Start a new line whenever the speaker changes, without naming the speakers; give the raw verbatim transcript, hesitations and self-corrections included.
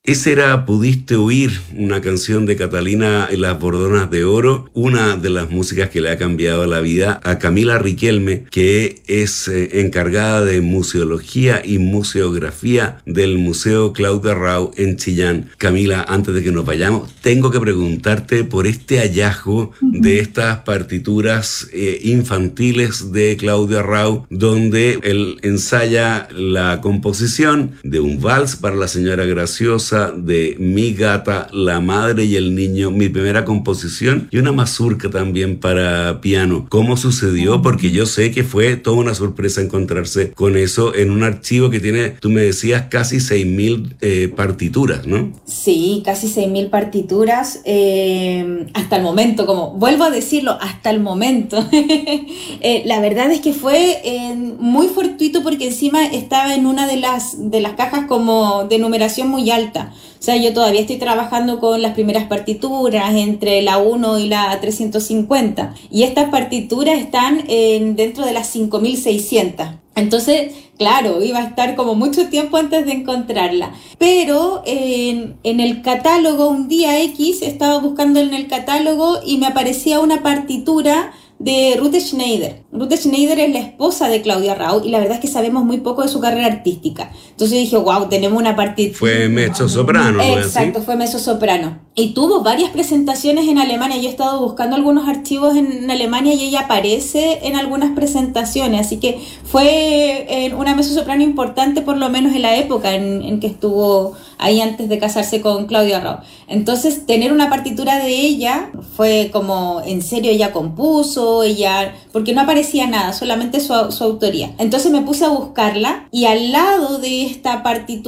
Ese era Pudiste huir, una canción de Catalina y las Bordonas de Oro, una de las músicas que le ha cambiado la vida a Camila Riquelme, que es eh, encargada de museología y museografía del Museo Claudia Rau en Chillán. Camila, antes de que nos vayamos, tengo que preguntarte por este hallazgo de estas partituras eh, infantiles de Claudia Rau, donde él ensaya la composición de un vals para la señora Graciosa, de Mi gata, La madre y el niño, mi primera composición, y una mazurca también para piano. ¿Cómo sucedió? Porque yo sé que fue toda una sorpresa encontrarse con eso en un archivo que tiene, tú me decías, casi seis mil eh, partituras, ¿no?
Sí, casi seis mil partituras eh, hasta el momento, como vuelvo a decirlo, hasta el momento. eh, la verdad es que fue eh, muy fortuito porque encima estaba en una de las, de las cajas como de numeración muy alta. O sea, yo todavía estoy trabajando con las primeras partituras entre la uno y la trescientos cincuenta. Y estas partituras están en, dentro de las cinco mil seiscientas. Entonces, claro, iba a estar como mucho tiempo antes de encontrarla. Pero en, en el catálogo, un día X, estaba buscando en el catálogo y me aparecía una partitura de Ruth Schneider. Ruth Schneider es la esposa de Claudia Rau y la verdad es que sabemos muy poco de su carrera artística. Entonces dije, wow, tenemos una partitura.
Fue mezzo soprano, ¿no?
Exacto, fue mezzo soprano. Y tuvo varias presentaciones en Alemania. Yo he estado buscando algunos archivos en Alemania y ella aparece en algunas presentaciones. Así que fue eh, una mezzo soprano importante, por lo menos en la época en, en que estuvo ahí antes de casarse con Claudia Rau. Entonces, tener una partitura de ella fue como, en serio, ella compuso, ella, porque no aparecía nada, solamente su, su autoría. Entonces me puse a buscarla y al lado de esta partitura